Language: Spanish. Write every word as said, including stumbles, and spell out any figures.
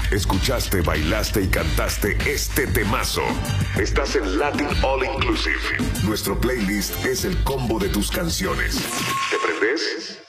Escuchaste, bailaste y cantaste este temazo. Estás en Latin All Inclusive. Nuestro playlist es el combo de tus canciones. ¿Te prendes?